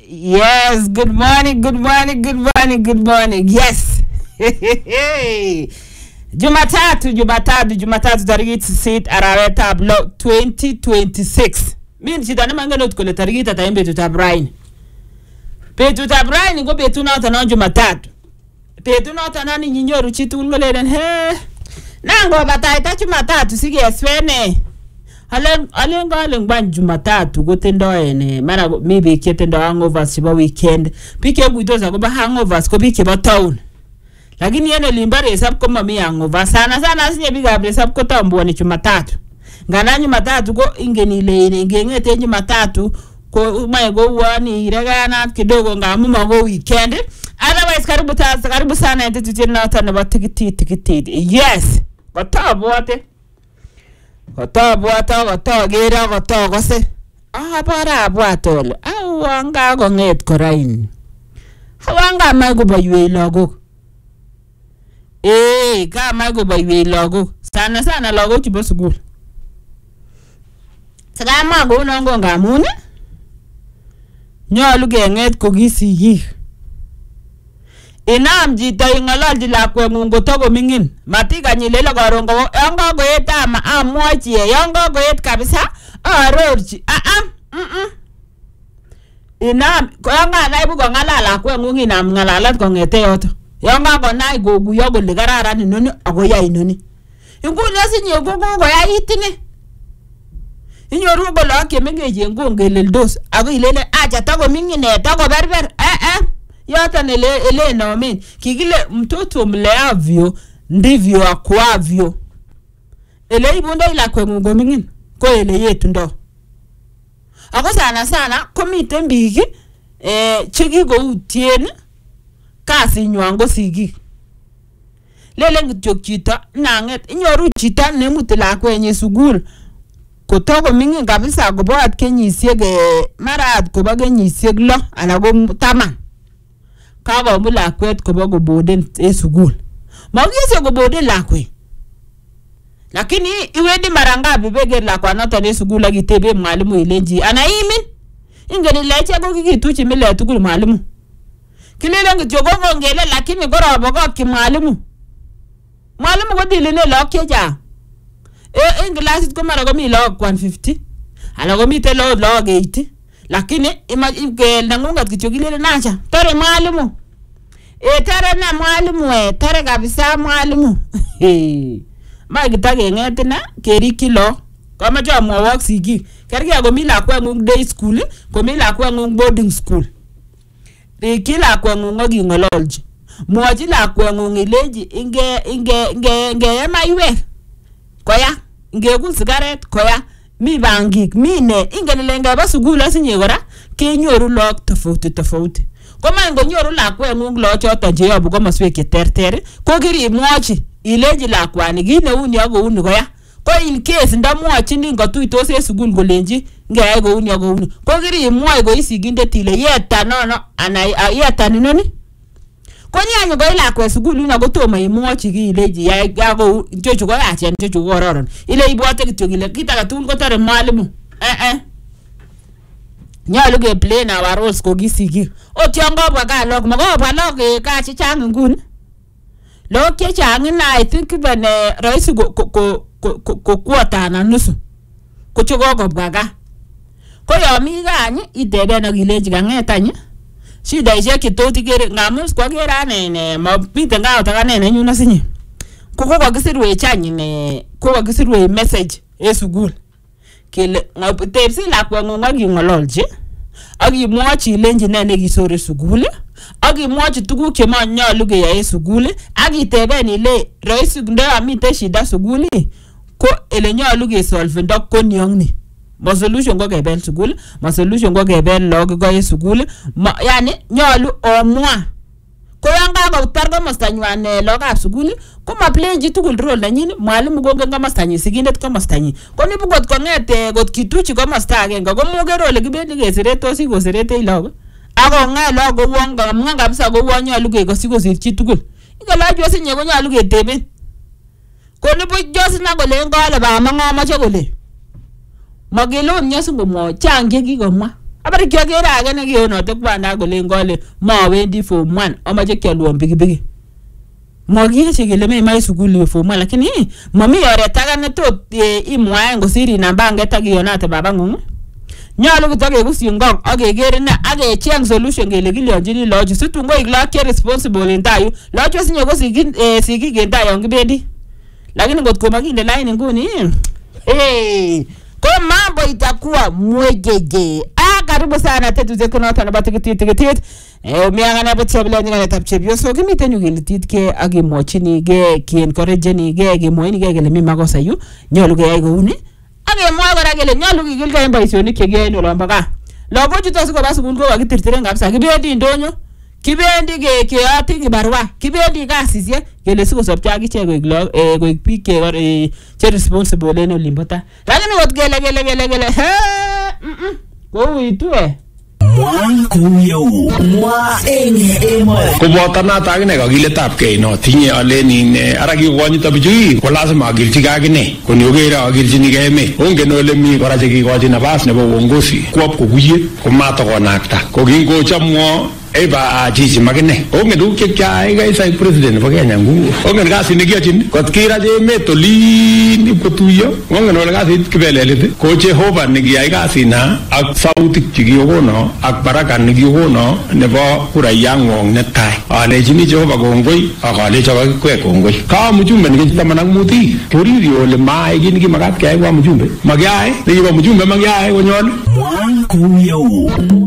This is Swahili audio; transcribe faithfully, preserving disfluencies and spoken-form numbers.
Yes, good morning, good morning, good morning, good morning. Yes. Jumatatu, Jumatatu, Jumatatu tariki sit araweta ablo twenty twenty-six. Mimi sidhani mangano tukole tariki tataimbe tutabrain. Petu tabrain ngo petu na tana Jumatatu. Petu na tana ni nyinyoru chitu ngoleden he. Nango bataita Jumatatu sige swene. Alen alen galen ban Jumatatu gotendo ene mara maybe ketendo hangovers ba weekend. Pike guitoza ko ba hangovers ko bike ba town. Lakini yene limbare sab ko mami hangover sana sana sinye biga bre sab ko tambo ni Jumatatu. Ngana Jumatatu ko ingeni le ngengete Jumatatu ko mai go wani regana kidogo ngamu mago weekend. Otherwise karibu ta karibu sana ente tutina tana ba tikiti tikiti. Yes. Batabo ate. Kota bwata kota gera kota kose ah para bwatol awanga gonget korain awanga mago baywe logo eh ka mago baywe logo sana sana logo chibo sugul saka mago nongo ngamune nyolu genget ko gisigi inam jito ingololji lakwe ngungo togo mingin matika nyilela korongo yongo goet ama amwochi yongo goet kabisa arorchi a a mm inam yongo naibu ko ngala lakwe ngungi nam ngalalat kongete yoto yongo ko nai goguyo kole kararan inoni akoya inoni inguni asinye gogo koya itine inyoru bolo kemengeje ngongeleldos ako ilele acha togo mingin e togo berber eh eh yata nele ele na mimi kigile mtoto mleavyo ndivyo akwavyo ele ibunda ila kwe mungo mingin ko ele yetu ndo ako sana sana komite mbigi eh chiki go utien kasi nywango sigi lele ngityo chita nanget inyoru chita nemutila kwenye sugul kotogo mingin kabisa go boat kenyisieg marat ko ba kenyisieg lo ana go tama kago mula kwet ko bago boden e sugul magise go boden lakwe lakini iwedi maranga bibege lakwa noto ne sugul agitebe mwalimu ilenji anaimin ingeni leche go gituchi mile tukul mwalimu kilele ngjogo ngele lakini gorobo go ki mwalimu mwalimu go dilene lokyeja e inglasit ko mara go mi log one fifty ala go mi te log log eighty lakini ima imke nangunga kichogilele nacha tare mwalimu e tare na mwalimu e tare kabisa mwalimu ma gitage ngetina keri kilo kama jo mo work sigi kerge go mila kwa ngung day school ko mila kwa ngung boarding school de kila kwa ngung ngogi ngololji moji la kwa ngung ileji inge inge inge inge maiwe koya inge ku sigaret koya mi bangik mi ne ingenelenge ba sugul asinye gora kenyoru lok tofauti tofauti koma ngonyoru lakwe ngung lo choto je yobu ko masweke terter ko giri mwochi ileji lakwani gine uni ago uni koya ko in case ndamwochi ningo tuitos e sugul golenji ngey go uni ago uni ko giri mwoi go isiginde tile yeta nono ana yeta ninoni ko nyanyo go lakwe sugul una go toma imwochi gi ileji ya ago jojo go achen jojo go roron ile ibwate kityo gile kitaka tun ko tare mwalimu eh eh nyalo ge play na waros ko gisigi o tiongo bwa ga log mago bwa log ka chichang ngun log ke chang na I think bane rais go ko ko ko kwata na nusu ko chogo go bwa ga ko yo mi ga ni idede na gileji ga ngetanya shida ije kitoti gere ngamus kwa gera ne ne mapite ngao taka ne nyuna sinye ko ko gisirwe chanyi ne ko gisirwe message esugul kele ngapitepsi lakwa ngongagi ngololje agi mwachi lenji nene gisore sugul agi mwachi tuguk che manyalu ge ya sugul agi tebeni le rais ndo amite shida sugul ko ele nyalu ge solve ndok ko nyongni ma solution go gebel sugul ma solution go gebel log go sugul yani nyalu omwa ko yanga go targa mastanywane loga sugul ko ma plenji tugul role na nyini mwalimu go nga mastanyi sigindet ko mastanyi ko ni bugot ko ngete got kituchi ko mastage nga go mogero le gibendi ge sireto si go sirete log ago nga log go wonga mwanga bisa go wonyo luge go sigo sirchi tugul ingala jo sinye go nyalu ge tebe ko ni bu jos na go le ngala ba manga ma chogole magelo nyasu go mo change gi go ma abari kyogere age ne kiyonote kwanda kole ngole mawendi form one amache kyalwon pikipiki Mogiye kele me mai sukuli form one lakini mami oret age ne tot imwae ngosiri namba ngeta kiyonate baba ngung Nyalu kutoke kusingong akegere na age cheng solution kele kilionjini loju situ ngoik lake responsible ndayu loju sinyo ko siki eh, siki genda yon kibendi lakini ngotko makinde line nguni eh kwa mambo itakuwa mwejeje ah karibu sana tetu zetu na tana batikiti tikiti eh mianga na botsobla nyanga tapchebyo so kimite nyugilitit ke agimwochini ge ki encourage ni ge gimoini ge kele mi makosa yu nyalu ge ayuni age mwa kora kele nyalu kigilga en boisionik chegeen olombo ka logo chuto siko bas kun ko kakitirtire ngapsa kibendi ndonyo kibendi ke ke ati kibarua kibendi kasisye kele siko sopcha akiche koik lo eh koik bik ke che responsible en olimbota lakini got kele kele kele kele he mm ko uitu e Kuyo mwa enge emo Kubota na tagine kagiletab ke no tinye aleni ne aragi kwani tabiji ko lazima agilchi gagine ko nyogera agilchi ni game onge no le mi kora cheki ko jina bas nebo uongozi kwap ko guye ko mato ko nakta ko gingo chamwo eba ajiji magine onge du ke kya ga isa president ba Kenya ngu onge ga sin gi ajin ko kira je metoli ni ko tuyo onge no ga sin kibelele ko je hoba ni gi ga sina ak sauti gi gono ak baraka ni gi gono nebo kura yango ne tai ale jini je hoba gongoi akale chawa kwe gongoi ka mujumbe ni tamana muti tori rio le mai gi ni magat ke wa mujumbe magyai ni wa mujumbe magyai wonyon Kuyo